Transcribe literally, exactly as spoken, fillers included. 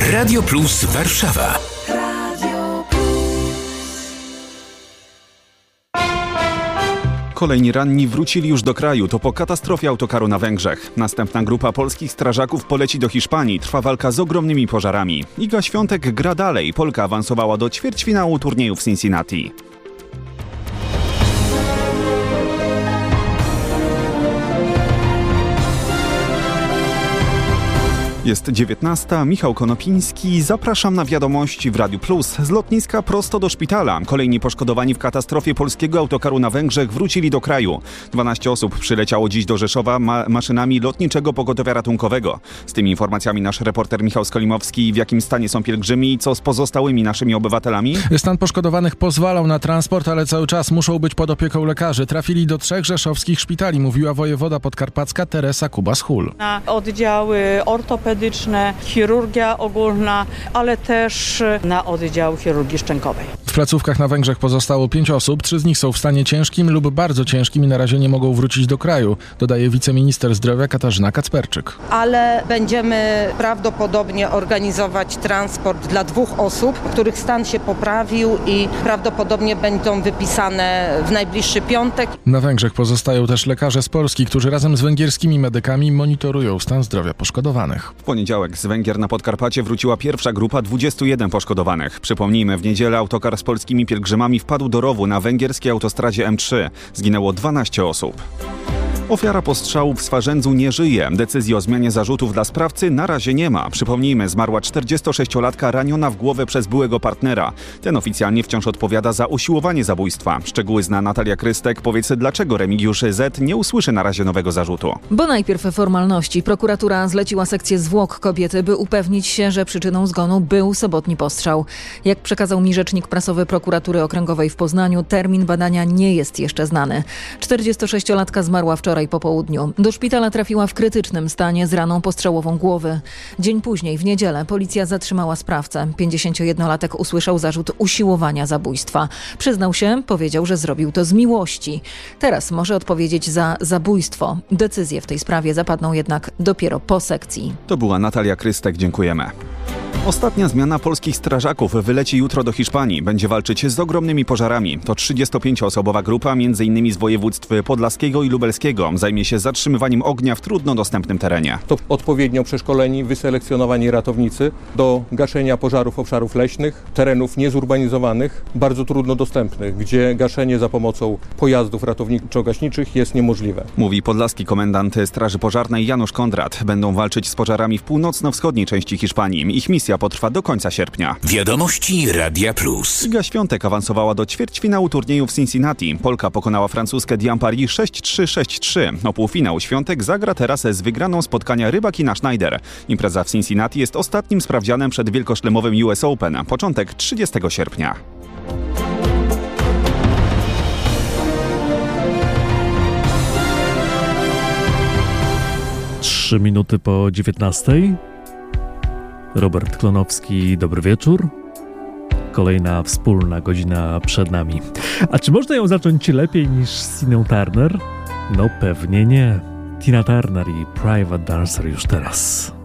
Radio Plus Warszawa. Kolejni ranni wrócili już do kraju. To po katastrofie autokaru na Węgrzech. Następna grupa polskich strażaków poleci do Hiszpanii. Trwa walka z ogromnymi pożarami. Iga Świątek gra dalej. Polka awansowała do ćwierćfinału turnieju w Cincinnati. Jest dziewiętnasta, Michał Konopiński. Zapraszam na wiadomości w Radiu Plus. Z lotniska prosto do szpitala. Kolejni poszkodowani w katastrofie polskiego autokaru na Węgrzech wrócili do kraju. dwanaście osób przyleciało dziś do Rzeszowa ma- maszynami lotniczego pogotowia ratunkowego. Z tymi informacjami nasz reporter Michał Skolimowski. W jakim stanie są pielgrzymi i co z pozostałymi naszymi obywatelami? Stan poszkodowanych pozwalał na transport, ale cały czas muszą być pod opieką lekarzy. Trafili do trzech rzeszowskich szpitali, mówiła wojewoda podkarpacka Teresa Kubas-Hul. Na oddziały ortopedyczne, chirurgia ogólna, ale też na oddział chirurgii szczękowej. W placówkach na Węgrzech pozostało pięć osób, trzy z nich są w stanie ciężkim lub bardzo ciężkim i na razie nie mogą wrócić do kraju, dodaje wiceminister zdrowia Katarzyna Kacperczyk. Ale będziemy prawdopodobnie organizować transport dla dwóch osób, których stan się poprawił i prawdopodobnie będą wypisane w najbliższy piątek. Na Węgrzech pozostają też lekarze z Polski, którzy razem z węgierskimi medykami monitorują stan zdrowia poszkodowanych. W poniedziałek z Węgier na Podkarpacie wróciła pierwsza grupa dwudziestu jeden poszkodowanych. Przypomnijmy, w niedzielę autokar z polskimi pielgrzymami wpadł do rowu na węgierskiej autostradzie M trzy. Zginęło dwanaście osób. Ofiara postrzału w Swarzędzu nie żyje. Decyzji o zmianie zarzutów dla sprawcy na razie nie ma. Przypomnijmy, zmarła czterdziestosześciolatka raniona w głowę przez byłego partnera. Ten oficjalnie wciąż odpowiada za usiłowanie zabójstwa. Szczegóły zna Natalia Krystek. Powiedz, dlaczego Remigiusz Z. nie usłyszy na razie nowego zarzutu? Bo najpierw formalności. Prokuratura zleciła sekcję zwłok kobiety, by upewnić się, że przyczyną zgonu był sobotni postrzał. Jak przekazał mi rzecznik prasowy Prokuratury Okręgowej w Poznaniu, termin badania nie jest jeszcze znany. czterdziestosześciolatka zmarła wczoraj po południu. Do szpitala trafiła w krytycznym stanie z raną postrzałową głowy. Dzień później, w niedzielę, policja zatrzymała sprawcę. pięćdziesięciojednolatek usłyszał zarzut usiłowania zabójstwa. Przyznał się, powiedział, że zrobił to z miłości. Teraz może odpowiedzieć za zabójstwo. Decyzje w tej sprawie zapadną jednak dopiero po sekcji. To była Natalia Krystek, dziękujemy. Ostatnia zmiana polskich strażaków wyleci jutro do Hiszpanii. Będzie walczyć z ogromnymi pożarami. To trzydziestopięcioosobowa grupa, między innymi z województw podlaskiego i lubelskiego. Zajmie się zatrzymywaniem ognia w trudno dostępnym terenie. To odpowiednio przeszkoleni, wyselekcjonowani ratownicy do gaszenia pożarów obszarów leśnych, terenów niezurbanizowanych, bardzo trudno dostępnych, gdzie gaszenie za pomocą pojazdów ratowniczo-gaśniczych jest niemożliwe. Mówi podlaski komendant Straży Pożarnej Janusz Kondrat. Będą walczyć z pożarami w północno-wschodniej części Hiszpanii. Ich misja potrwa do końca sierpnia. Wiadomości Radia Plus. Iga Świątek awansowała do ćwierćfinału turnieju w Cincinnati. Polka pokonała francuskę Diane Paris sześć trzy sześć trzy. O półfinał Świątek zagra teraz z wygraną spotkania Rybakina Schneider. Impreza w Cincinnati jest ostatnim sprawdzianem przed wielkoszlemowym U S Open. Początek trzydziestego sierpnia. Trzy minuty po dziewiętnastej. Robert Klonowski, dobry wieczór. Kolejna wspólna godzina przed nami. A czy można ją zacząć lepiej niż z Tiną Turner? No pewnie nie. Tina Turner i Private Dancer już teraz.